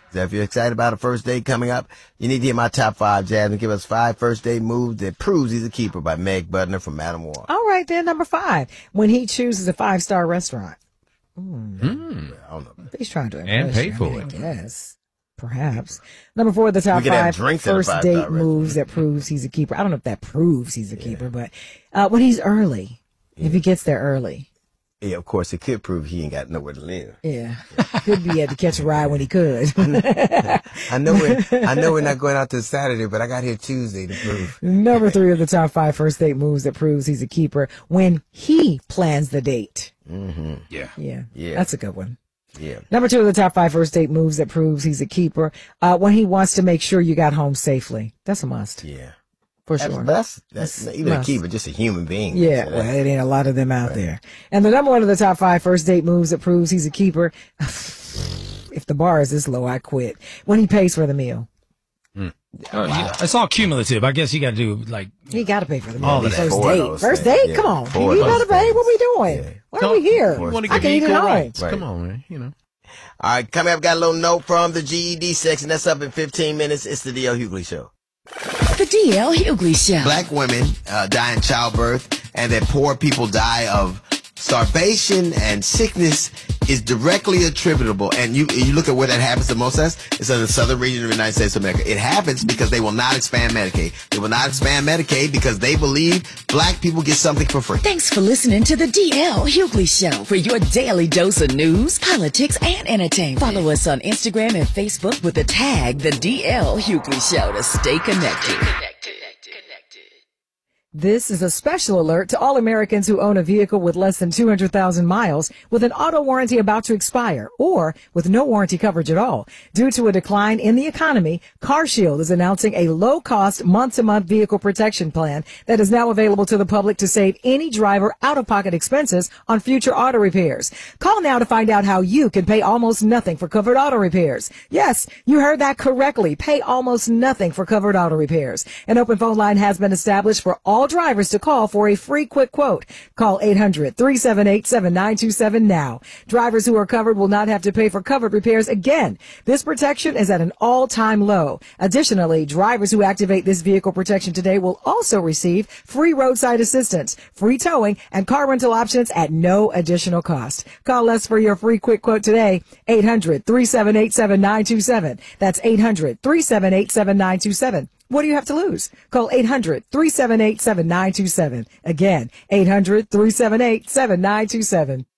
So if you're excited about a first date coming up, you need to hear my top 5, Jasmine. Give us 5 first date moves that proves he's a keeper by Meg Budner from Madam War. All right, then, number 5. When he chooses a 5-star restaurant. I don't know. He's trying to impress And pay you. for it. Yes. Perhaps. Number 4, the top We could have 5 drinks at a first 5-star date restaurant. moves that proves he's a keeper. I don't know if that proves he's a keeper, but when he's early, if he gets there early. Yeah, of course, it could prove he ain't got nowhere to live. Yeah. Could be had to catch a ride when he could. I know we're not going out till Saturday, but I got here Tuesday to prove. Number 3 of the top 5 first date moves that proves he's a keeper when he plans the date. Mm-hmm. Yeah. Yeah. That's a good one. Yeah. Number 2 of the top 5 first date moves that proves he's a keeper when he wants to make sure you got home safely. That's a must. Yeah. For sure. That's even must. a keeper, just a human being. Yeah, So well, it ain't a lot of them out there. And the number 1 of the top 5 first date moves that proves he's a keeper, if the bar is this low, I quit, when he pays for the meal. Yeah, it's all cumulative. I guess you got to do like He got to pay for the meal. All of that. First 4 of date. those First things. date? Yeah. Come on. 4 You of got to those pay. things. What we doing? Yeah. Why are we here? You want to I give can eat equal at home. rights. Right. Come on, man. You know. All right, coming up, got a little note from the GED section. That's up in 15 minutes. It's the D.L. Hughley Show. The D.L. Hughley Show. Black women die in childbirth, and that poor people die of starvation and sickness is directly attributable. And you look at where that happens the most as, it's in the southern region of the United States of America. It happens because they will not expand Medicaid. They will not expand Medicaid because they believe black people get something for free. Thanks for listening to the D.L. Hughley Show for your daily dose of news, politics, and entertainment. Follow us on Instagram and Facebook with the tag The D.L. Hughley Show to stay connected. This is a special alert to all Americans who own a vehicle with less than 200,000 miles with an auto warranty about to expire or with no warranty coverage at all. Due to a decline in the economy, CarShield is announcing a low-cost month-to-month vehicle protection plan that is now available to the public to save any driver out-of-pocket expenses on future auto repairs. Call now to find out how you can pay almost nothing for covered auto repairs. Yes, you heard that correctly. Pay almost nothing for covered auto repairs. An open phone line has been established for all drivers to call for a free quick quote. Call 800-378-7927 now. Drivers who are covered will not have to pay for covered repairs again. This protection is at an all-time low. Additionally, drivers who activate this vehicle protection today will also receive free roadside assistance, free towing, and car rental options at no additional cost. Call us for your free quick quote today. 800-378-7927. That's 800-378-7927. What do you have to lose? Call 800-378-7927. Again, 800-378-7927.